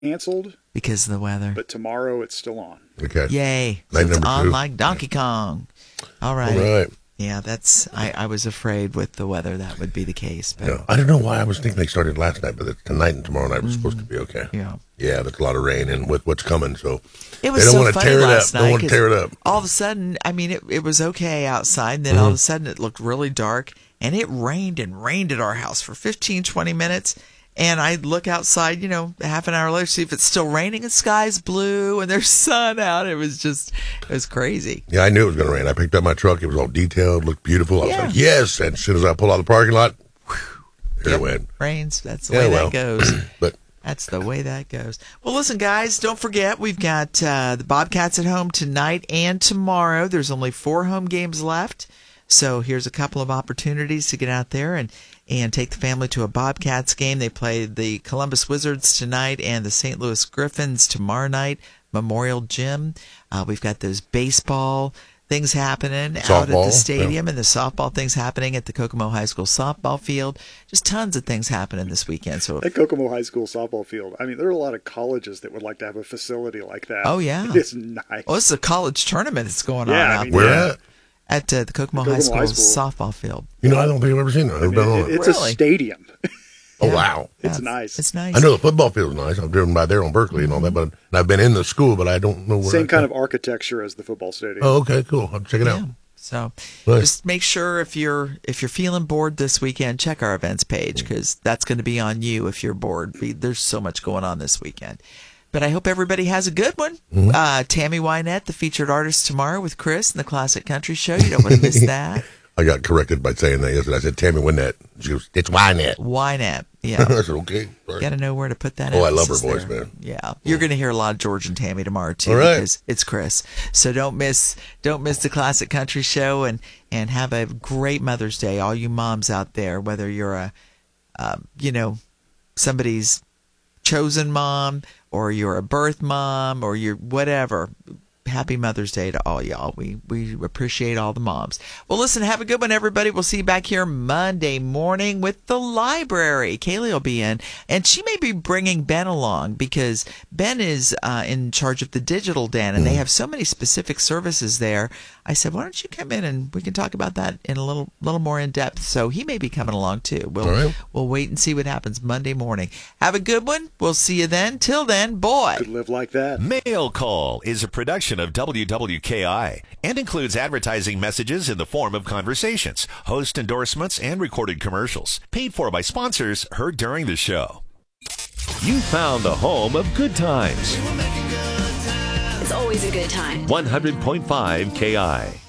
canceled because of the weather. but tomorrow it's still on. Okay. Yay. So Night it's number on 2. like Donkey Kong. All right. All right. Yeah, that's. I was afraid with the weather that would be the case. But Yeah. I don't know why I was thinking they started last night, but it's tonight and tomorrow night was supposed to be okay. yeah. Yeah, there's a lot of rain and with what's coming, so It was they don't so want to funny tear it up. last Don't night want to 'cause tear it up. all of a sudden, I mean, it was okay outside, and then all of a sudden it looked really dark, and it rained and rained at our house for 15, 20 minutes. And I look outside, half an hour later, see if it's still raining, and sky's blue, and there's sun out. It was crazy. Yeah, I knew it was going to rain. I picked up my truck. It was all detailed, looked beautiful. I was like, yes. And as soon as I pulled out of the parking lot, there it went. Rains. That's the way that goes. But That's the way that goes. Well, listen, guys, don't forget, we've got the Bobcats at home tonight and tomorrow. There's only 4 home games left. So here's a couple of opportunities to get out there and take the family to a Bobcats game. They play the Columbus Wizards tonight and the St. Louis Griffins tomorrow night, Memorial Gym. We've got those baseball things happening out at the stadium and the softball things happening at the Kokomo High School softball field. Just tons of things happening this weekend. So at Kokomo High School softball field, I mean, there are a lot of colleges that would like to have a facility like that. Oh, yeah. It's nice. Oh, this is a college tournament that's going on Yeah, I out mean, there. where at? At the Kokomo High School softball field. I don't think I've ever seen that. I've never been on it. It's Really? a stadium. Oh, wow. It's nice. It's nice. I know the football field's nice. I've driven by there on Berkeley and all that, but and I've been in the school, but I don't know where. Same kind of architecture as the football stadium. Oh, okay, cool. I'll check it out. So Nice. just make sure if you're feeling bored this weekend, check our events page because that's going to be on you if you're bored. There's so much going on this weekend. But I hope everybody has a good one. Tammy Wynette, the featured artist tomorrow with Chris in the Classic Country Show. You don't want to miss that. I got corrected by saying that yesterday. I said, Tammy Wynette. She goes, it's Wynette. Wynette, yeah. I said, okay. Sorry. Got to know where to put that. Oh, I love her emphasis voice, there. man. Yeah, you're going to hear a lot of George and Tammy tomorrow too, All right. because it's Chris. So don't miss the Classic Country Show, and have a great Mother's Day, all you moms out there. Whether you're somebody's chosen mom, or you're a birth mom, or you're whatever. Happy Mother's Day to all y'all. We appreciate all the moms. Well, listen, have a good one, everybody. We'll see you back here Monday morning with the library. Kaylee will be in, and she may be bringing Ben along because Ben is in charge of the digital den, and they have so many specific services there. I said, why don't you come in and we can talk about that in a little more in depth. So he may be coming along too. We'll wait and see what happens Monday morning. Have a good one. We'll see you then. Till then, boy. Could live like that. Mail Call is a production of WWKI and includes advertising messages in the form of conversations, host endorsements, and recorded commercials. Paid for by sponsors heard during the show. You found the home of good times. It's always a good time. 100.5 KI.